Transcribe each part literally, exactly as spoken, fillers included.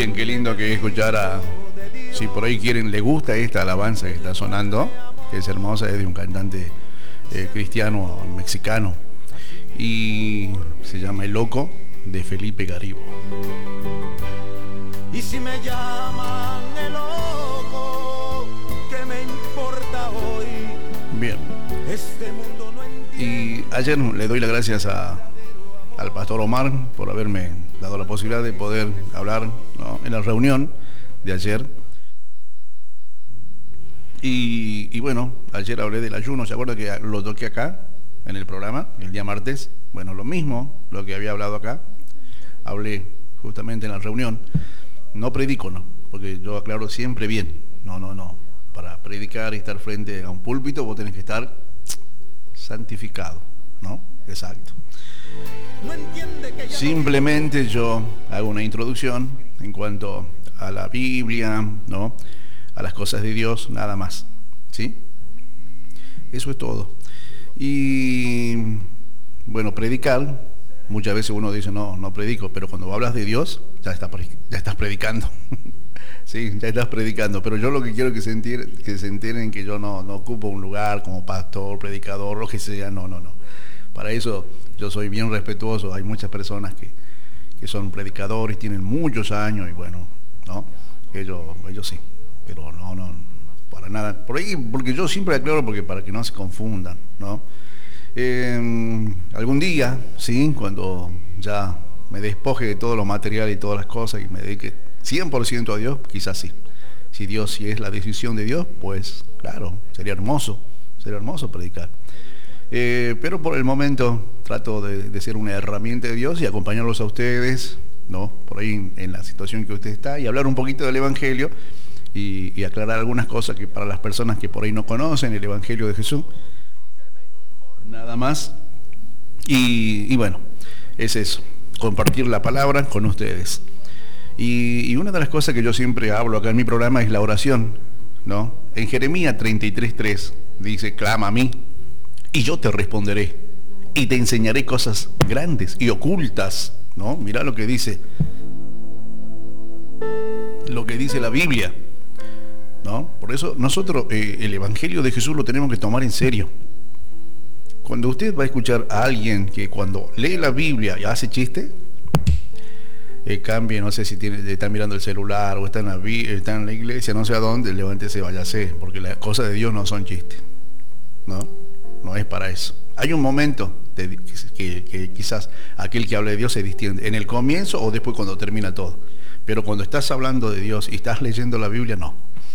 Bien, qué lindo que escuchar a... Si por ahí quieren, le gusta esta alabanza que está sonando, que es hermosa, es de un cantante eh, cristiano mexicano y se llama El Loco, de Felipe Garibo. Y si me llaman el loco, ¿qué me importa hoy? Bien. Este mundo no entiende. Y ayer le doy las gracias a, al pastor Omar por haberme dado la posibilidad de poder hablar, ¿no?, en la reunión de ayer. Y, y bueno, ayer hablé del ayuno, ¿se acuerda que lo toqué acá en el programa, el día martes? Bueno, lo mismo, lo que había hablado acá, hablé justamente en la reunión. No predico, no, porque yo aclaro siempre bien. No, no, no. Para predicar y estar frente a un púlpito vos tenés que estar santificado, ¿no? Exacto. No entiende que ya Simplemente yo hago una introducción en cuanto a la Biblia, ¿no?, a las cosas de Dios, nada más, ¿sí? Eso es todo. Y bueno, predicar, muchas veces uno dice, no, no predico, pero cuando hablas de Dios, ya, está, ya estás predicando. Sí, ya estás predicando, pero yo lo que quiero que se enteren, que se enteren que yo no, no ocupo un lugar como pastor, predicador, lo que sea, no, no, no. Para eso yo soy bien respetuoso. Hay muchas personas que, que son predicadores, tienen muchos años y bueno, ¿no? Ellos, ellos sí, pero no, no, para nada. Por ahí, porque yo siempre aclaro, porque para que no se confundan, ¿no? Eh, algún día, sí, cuando ya me despoje de todo lo material y todas las cosas y me dedique cien por ciento a Dios, quizás sí. Si Dios, si es la decisión de Dios, pues claro, sería hermoso, sería hermoso predicar. Eh, pero por el momento trato de, de ser una herramienta de Dios y acompañarlos a ustedes, ¿no?, por ahí en, en la situación que usted está, y hablar un poquito del Evangelio y, y aclarar algunas cosas que para las personas que por ahí no conocen el Evangelio de Jesús, nada más. Y, y bueno, es eso, compartir la palabra con ustedes. Y, y una de las cosas que yo siempre hablo acá en mi programa es la oración, ¿no? En Jeremías treinta y tres tres dice, clama a mí y yo te responderé y te enseñaré cosas grandes y ocultas, ¿no? Mirá lo que dice, lo que dice la Biblia, ¿no? Por eso nosotros eh, el Evangelio de Jesús lo tenemos que tomar en serio. Cuando usted va a escuchar a alguien que cuando lee la Biblia y hace chiste, eh, cambie, no sé si tiene, está mirando el celular o está en, la, está en la iglesia, no sé a dónde, levántese, váyase, porque las cosas de Dios no son chistes, ¿no? No es para eso. Hay un momento de, que, que quizás aquel que habla de Dios se distiende, en el comienzo o después cuando termina todo. Pero cuando estás hablando de Dios y estás leyendo la Biblia, no.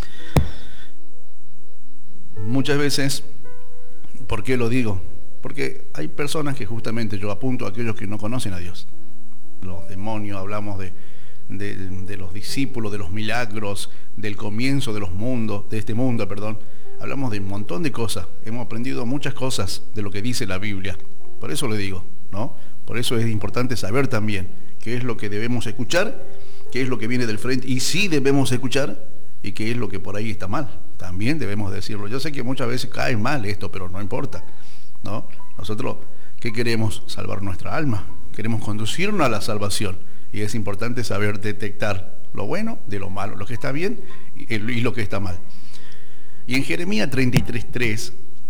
Muchas veces, ¿por qué lo digo? Porque hay personas que justamente yo apunto a aquellos que no conocen a Dios. Los demonios, hablamos de, de, de los discípulos, de los milagros, del comienzo de los mundos, de este mundo, perdón. Hablamos de un montón de cosas, hemos aprendido muchas cosas de lo que dice la Biblia. Por eso le digo, ¿no? Por eso es importante saber también qué es lo que debemos escuchar, qué es lo que viene del frente, y sí debemos escuchar, y qué es lo que por ahí está mal. También debemos decirlo. Yo sé que muchas veces cae mal esto, pero no importa, ¿no? Nosotros, ¿qué queremos? Salvar nuestra alma. Queremos conducirnos a la salvación. Y es importante saber detectar lo bueno de lo malo, lo que está bien y, y lo que está mal. Y en Jeremías treinta y tres tres,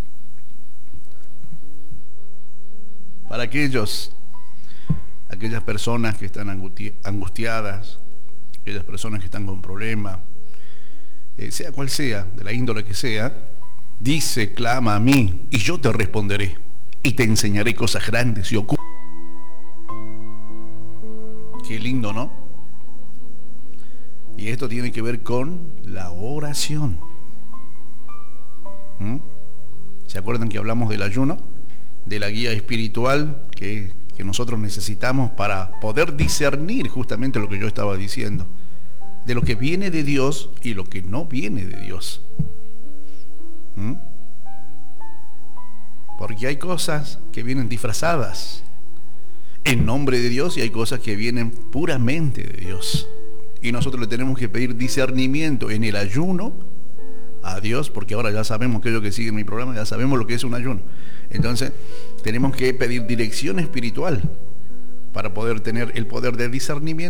para aquellos, aquellas personas que están angustiadas, aquellas personas que están con problemas, eh, sea cual sea, de la índole que sea, dice, clama a mí y yo te responderé y te enseñaré cosas grandes y ocultas. Qué lindo, ¿no? Y esto tiene que ver con la oración. ¿Mm? ¿Se acuerdan que hablamos del ayuno? De la guía espiritual que, que nosotros necesitamos para poder discernir justamente lo que yo estaba diciendo, de lo que viene de Dios y lo que no viene de Dios. ¿Mm? Porque hay cosas que vienen disfrazadas en nombre de Dios y hay cosas que vienen puramente de Dios. Y nosotros le tenemos que pedir discernimiento en el ayuno a Dios, porque ahora ya sabemos, aquellos que siguen mi programa, ya sabemos lo que es un ayuno. Entonces, tenemos que pedir dirección espiritual para poder tener el poder de discernimiento.